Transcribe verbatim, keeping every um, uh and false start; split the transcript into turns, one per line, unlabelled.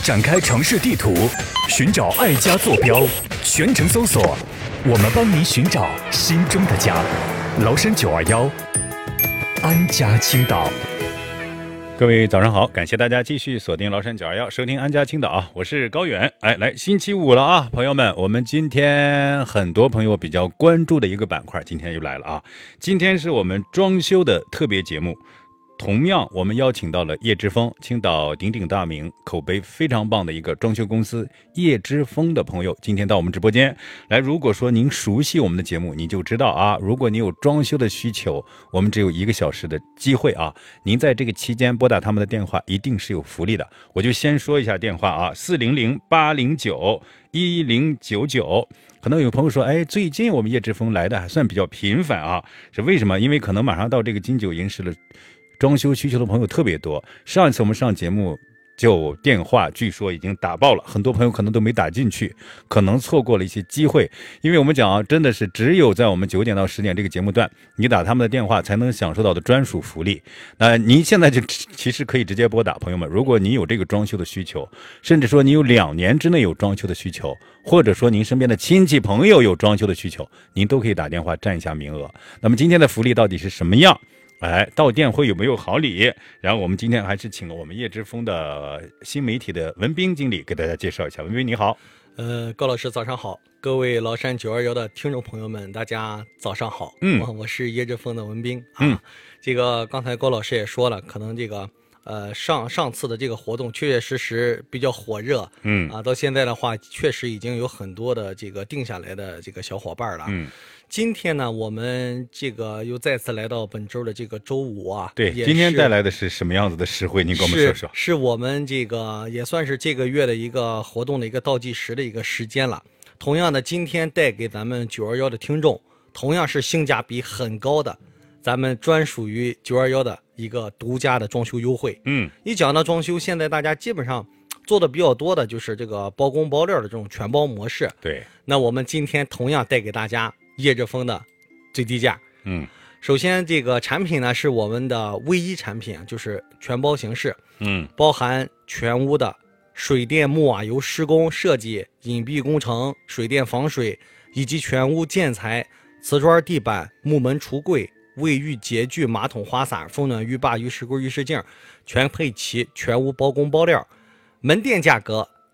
展开城市地图，寻找爱家坐标，全程搜索，我们帮你寻找心中的家。崂山九二幺，安家青岛。
各位早上好，感谢大家继续锁定崂山九二幺，收听安家青岛啊，我是高远。哎，来星期五了啊，朋友们，我们今天很多朋友比较关注的一个板块，今天又来了啊。今天是我们装修的特别节目。同样我们邀请到了叶之峰，青岛鼎鼎大名，口碑非常棒的一个装修公司叶之峰的朋友，今天到我们直播间来。如果说您熟悉我们的节目，你就知道啊，如果你有装修的需求，我们只有一个小时的机会啊，您在这个期间拨打他们的电话一定是有福利的。我就先说一下电话啊，四零零八零九一零九九。可能有朋友说，哎，最近我们叶之峰来的还算比较频繁啊，是为什么？因为可能马上到这个金九银十了，装修需求的朋友特别多。上一次我们上节目就电话据说已经打爆了，很多朋友可能都没打进去，可能错过了一些机会。因为我们讲啊，真的是只有在我们九点到十点这个节目段，你打他们的电话才能享受到的专属福利。那您现在就其实可以直接拨打，朋友们，如果你有这个装修的需求，甚至说你有两年之内有装修的需求，或者说您身边的亲戚朋友有装修的需求，您都可以打电话占一下名额。那么今天的福利到底是什么样？哎，到店会有没有好礼？然后我们今天还是请了我们叶之峰的新媒体的文斌经理给大家介绍一下。文斌你好。
呃，高老师早上好，各位崂山九二幺的听众朋友们，大家早上好。
嗯，
我我是叶之峰的文斌啊。
嗯，
这个刚才高老师也说了，可能这个呃上上次的这个活动确确实实比较火热。
嗯
啊，到现在的话，确实已经有很多的这个定下来的这个小伙伴了。
嗯。
今天呢，我们这个又再次来到本周的这个周五啊。
对，今天带来的是什么样子的实惠？您跟我们说说。
是，是我们这个也算是这个月的一个活动的一个倒计时的一个时间了。同样的，今天带给咱们九二幺的听众，同样是性价比很高的，咱们专属于九二幺的一个独家的装修优惠。
嗯，
一讲到装修，现在大家基本上做的比较多的就是这个包工包料的这种全包模式。
对，
那我们今天同样带给大家叶之峰的最低价。
嗯，
首先这个产品呢是我们的唯一产品，就是全包形式。
嗯，
包含全屋的水电木瓦油施工设计、隐蔽工程、水电防水，以及全屋建材、瓷砖地板、木门橱柜、卫浴洁具、马桶花洒、风暖浴霸、浴室柜、浴室镜，全配齐，全屋包工包料。门店价格